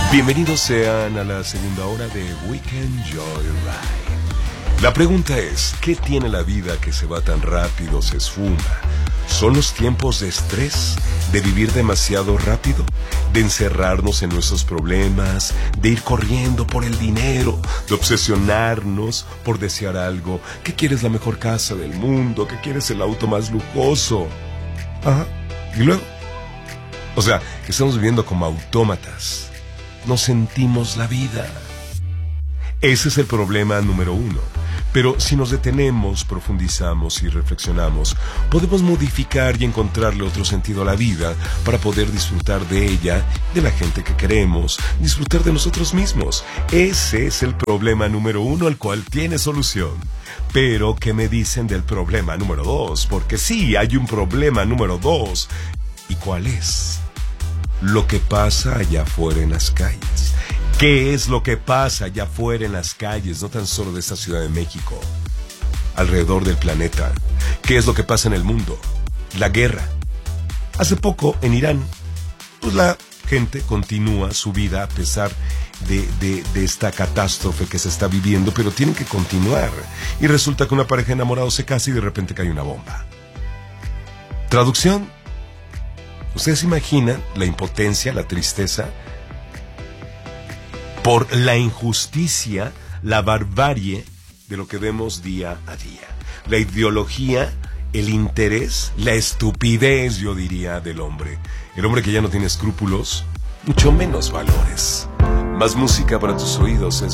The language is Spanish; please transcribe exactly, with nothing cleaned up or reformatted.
Bienvenidos sean a la segunda hora de Weekend Joyride. La pregunta es, ¿qué tiene la vida que se va tan rápido, se esfuma? ¿Son los tiempos de estrés, de vivir demasiado rápido, de encerrarnos en nuestros problemas, de ir corriendo por el dinero, de obsesionarnos por desear algo? ¿Qué quieres? La mejor casa del mundo, ¿qué quieres? El auto más lujoso. Ajá. ¿Y luego? O sea, estamos viviendo como autómatas. No sentimos la vida. Ese es el problema número uno. Pero si nos detenemos, profundizamos y reflexionamos, podemos modificar y encontrarle otro sentido a la vida para poder disfrutar de ella, de la gente que queremos, disfrutar de nosotros mismos. Ese es el problema número uno al cual tiene solución. Pero, ¿qué me dicen del problema número dos? Porque sí, hay un problema número dos. ¿Y cuál es? Lo que pasa allá afuera en las calles. ¿Qué es lo que pasa allá afuera en las calles, no tan solo de esta Ciudad de México, alrededor del planeta? ¿Qué es lo que pasa en el mundo? La guerra. Hace poco, en Irán, pues la gente continúa su vida a pesar de, de, de esta catástrofe que se está viviendo, pero tienen que continuar. Y resulta que una pareja enamorada se casa y de repente cae una bomba. Traducción. ¿Ustedes imaginan la impotencia, la tristeza por la injusticia, la barbarie de lo que vemos día a día? La ideología, el interés, la estupidez, yo diría, del hombre. El hombre que ya no tiene escrúpulos, mucho menos valores. Más música para tus oídos.